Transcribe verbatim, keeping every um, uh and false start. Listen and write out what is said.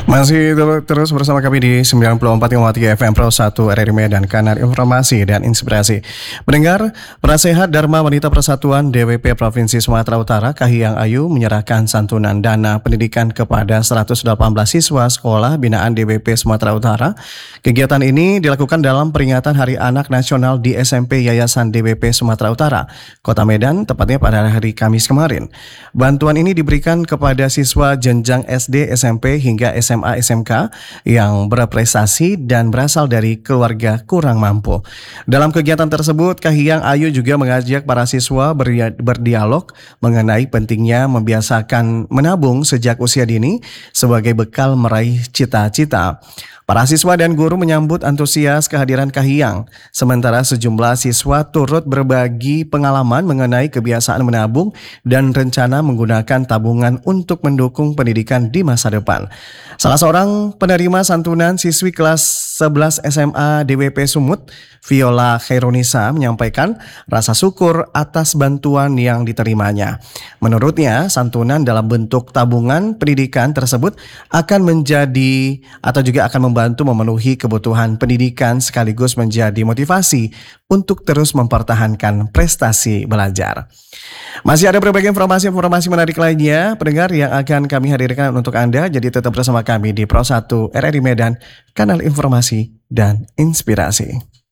Masih ter- terus bersama kami di sembilan puluh empat koma tiga F M Pro satu R R I Medan, Kanal Informasi dan Inspirasi. Pendengar, Penasehat Dharma Wanita Persatuan D W P Provinsi Sumatera Utara, Kahiyang Ayu, menyerahkan santunan dana pendidikan kepada seratus delapan belas siswa sekolah binaan D W P Sumatera Utara. Kegiatan ini dilakukan dalam peringatan Hari Anak Nasional di S M P Yayasan D W P Sumatera Utara, Kota Medan, tepatnya pada hari Kamis kemarin. Bantuan ini diberikan kepada siswa jenjang S D, S M P hingga S M A S M K yang berprestasi dan berasal dari keluarga kurang mampu. Dalam kegiatan tersebut, Kahiyang Ayu juga mengajak para siswa berdialog mengenai pentingnya membiasakan menabung sejak usia dini sebagai bekal meraih cita-cita. Para siswa dan guru menyambut antusias kehadiran Kahiyang, sementara sejumlah siswa turut berbagi pengalaman mengenai kebiasaan menabung dan rencana menggunakan tabungan untuk mendukung pendidikan di masa depan. Salah seorang penerima santunan, siswi kelas sebelas S M A D W P Sumut, Viola Khairunisa, menyampaikan rasa syukur atas bantuan yang diterimanya. Menurutnya, santunan dalam bentuk tabungan pendidikan tersebut akan menjadi atau juga akan membantu memenuhi kebutuhan pendidikan sekaligus menjadi motivasi untuk terus mempertahankan prestasi belajar. Masih ada berbagai informasi-informasi menarik lainnya, pendengar, yang akan kami hadirkan untuk Anda, jadi tetap bersama kami di Pro satu R R I Medan, Kanal Informasi dan Inspirasi.